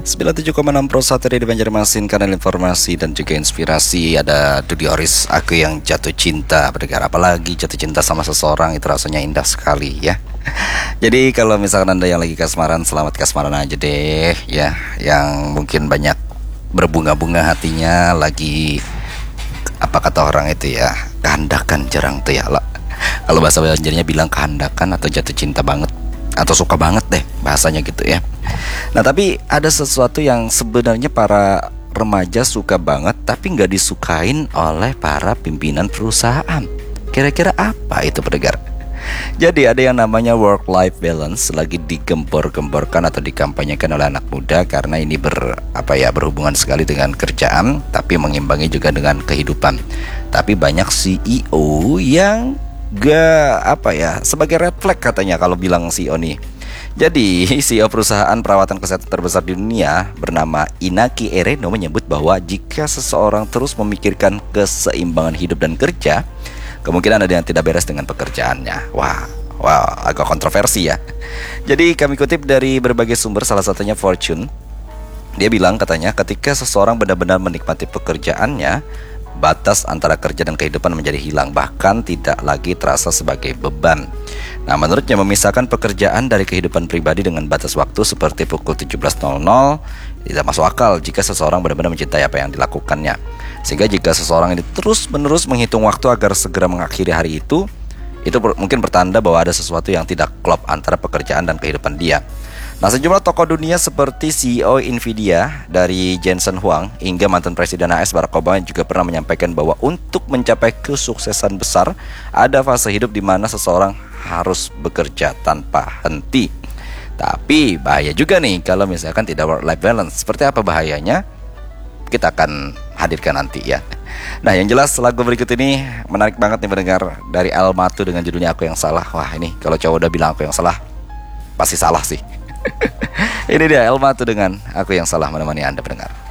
97,6 Pro 1 di Banjarmasin, kanal informasi dan juga inspirasi. Ada Dudy Oris, aku yang jatuh cinta. Pendengar, apalagi jatuh cinta sama seseorang itu rasanya indah sekali ya. Jadi kalau misalkan Anda yang lagi kasmaran, selamat kasmaran aja deh ya. Yang mungkin banyak berbunga-bunga hatinya, lagi apa kata orang itu ya, kehandakan jarang tuh ya lah. Kalau bahasa Banjarnya bilang kehandakan atau jatuh cinta banget, atau suka banget deh bahasanya gitu ya. Nah tapi ada sesuatu yang sebenarnya para remaja suka banget tapi nggak disukain oleh para pimpinan perusahaan. Kira-kira apa itu, pendengar? Jadi ada yang namanya work-life balance lagi digembor-gemborkan atau dikampanyekan oleh anak muda, karena ini berhubungan sekali dengan kerjaan tapi mengimbangi juga dengan kehidupan. Tapi banyak CEO yang sebagai red flag katanya kalau bilang CEO nih. Jadi CEO perusahaan perawatan kesehatan terbesar di dunia bernama Inaki Ereno menyebut bahwa jika seseorang terus memikirkan keseimbangan hidup dan kerja, kemungkinan ada yang tidak beres dengan pekerjaannya. Wah, agak kontroversi ya. Jadi kami kutip dari berbagai sumber, salah satunya Fortune. Dia bilang katanya ketika seseorang benar-benar menikmati pekerjaannya, batas antara kerja dan kehidupan menjadi hilang, bahkan tidak lagi terasa sebagai beban. Nah, menurutnya memisahkan pekerjaan dari kehidupan pribadi dengan batas waktu seperti pukul 17.00 tidak masuk akal jika seseorang benar-benar mencintai apa yang dilakukannya. Sehingga jika seseorang ini terus-menerus menghitung waktu agar segera mengakhiri hari itu mungkin bertanda bahwa ada sesuatu yang tidak klop antara pekerjaan dan kehidupan dia. Nah, sejumlah tokoh dunia seperti CEO Nvidia dari Jensen Huang hingga mantan Presiden AS Barack Obama juga pernah menyampaikan bahwa untuk mencapai kesuksesan besar, ada fase hidup di mana seseorang harus bekerja tanpa henti. Tapi bahaya juga nih kalau misalkan tidak work-life balance. Seperti apa bahayanya? Kita akan hadirkan nanti ya. Nah, yang jelas lagu berikut ini menarik banget nih mendengar, dari Almatu dengan judulnya Aku Yang Salah. Wah, ini kalau cowok udah bilang aku yang salah, pasti salah sih. Ini dia Almatu dengan Aku Yang Salah menemani Anda pendengar.